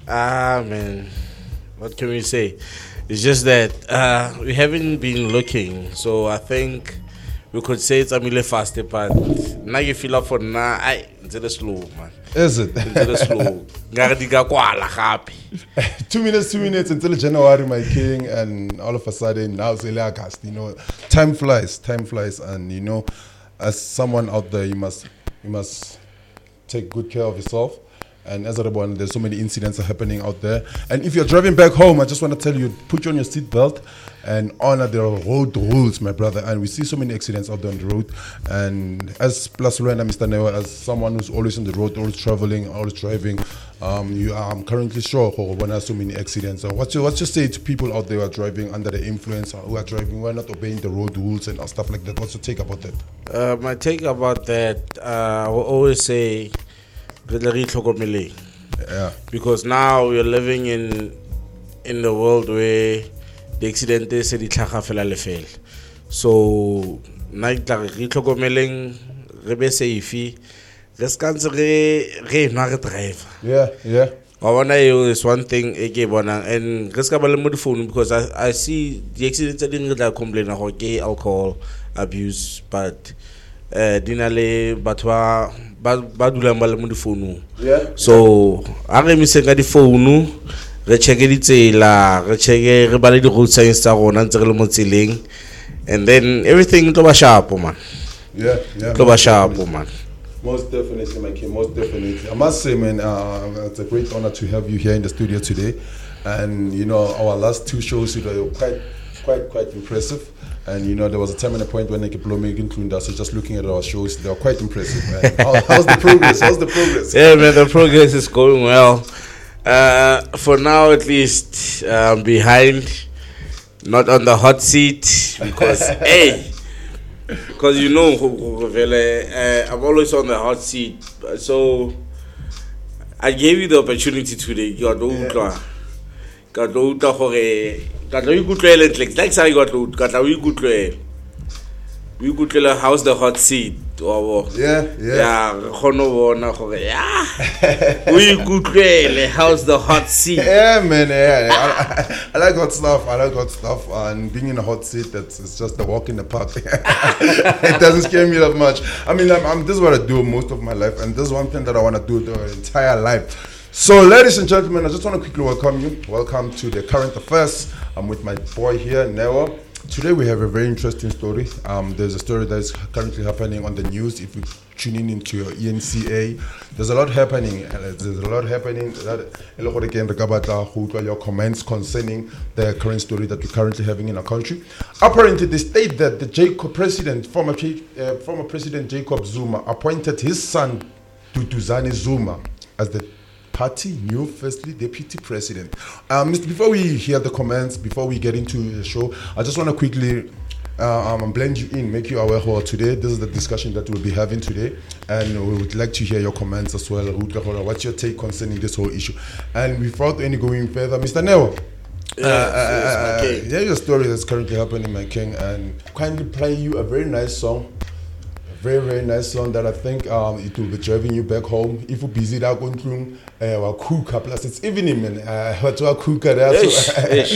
Man, what can we say? It's just that we haven't been looking, so I think we could say it's a little faster, but now you feel up for now. It's a slow, man. Is it? It's a slow. Gardiga kwala happy. 2 minutes until January, my king, and all of a sudden now it's August. Time flies, and as someone out there, you must take good care of yourself. And as a one, there's so many incidents are happening out there. And if you're driving back home, I just want to tell you, put you on your seatbelt and honor the road rules, my brother. And we see so many accidents out there on the road. And as Plus Luenda, Mr. Neo, as someone who's always on the road, always traveling, always driving, I'm currently sure when there's so many accidents. So what's your say to people out there who are driving under the influence, or who are driving, who are not obeying the road rules and stuff like that? What's your take about that? My take about that, I will always say, yeah. Because now we're living in the world where the accident is the tlhaga le fela. So na re tlhokomeleng re be safe re skantse re nwa re drive. Yeah. Is one thing and re ska ba le mo di phone, because I see the accidents that didn't really complain about alcohol abuse, but dinale batwa ba dulang ba le mo di phone. Yeah. So a re misenga di phone re check di tsela, re check re ba le di road signs tsa rona ntse re le mo tseleng, and then everything to ba sharp, man. Yeah. To ba sharp, man. Most definitely, my king. Most definitely. I must say, man, it's a great honor to have you here in the studio today. And our last two shows were quite impressive. And there was a time and a point when Naked Blow making Tunda, so just looking at our shows, they were quite impressive, man. How's the progress? Yeah, man, the progress is going well. For now, at least, behind, not on the hot seat, because because I'm always on the hot seat. So I gave you the opportunity today. How's the hot seat? Yeah. How's the hot seat? Yeah, man. Yeah. I like hot stuff. And being in a hot seat, it's just a walk in the park. It doesn't scare me that much. I mean, this is what I do most of my life, and this is one thing that I want to do the entire life. So, ladies and gentlemen, I just want to quickly welcome you. Welcome to the Current Affairs. I'm with my boy here, Neo. Today we have a very interesting story. There's a story that is currently happening on the news. If you tune in into your ENCA, there's a lot happening. Your comments concerning the current story that we're currently having in our country. Apparently, they state that the former President Jacob Zuma appointed his son Duduzane Zuma as the party new firstly deputy president. Before we hear the comments, before we get into the show, I just want to quickly blend you in, make you aware who today. This is the discussion that we'll be having today, and we would like to hear your comments as well. What's your take concerning this whole issue? And without any going further, Mr. Neo, here's a story that's currently happening, my king, and kindly play you a very nice song. Very, very nice song that I think it will be driving you back home. If you're busy, that going through cook plus it's evening, man. What to cook there?